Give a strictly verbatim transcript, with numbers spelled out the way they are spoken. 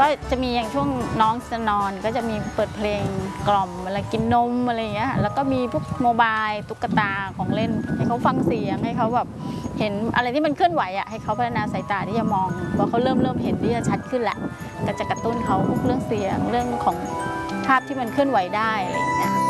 ก็จะมีอย่างช่วงน้องจะนอนก็จะมีเปิดเพลงกล่อมเวลากินนมอะไรอย่างเงี้ยแล้วก็มีพวกโมบายตุ๊กตาของเล่นให้เขาฟังเสียงให้เขาแบบเห็นอะไรที่มันเคลื่อนไหวอ่ะให้เขาพัฒนาสายตาที่จะมองพอเขาเริ่มเริ่มเห็นที่จะชัดขึ้นแหละก็จะกระตุ้นเขาพวกเรื่องเสียงเรื่องของภาพที่มันเคลื่อนไหวได้อะไรอย่างเงี้ย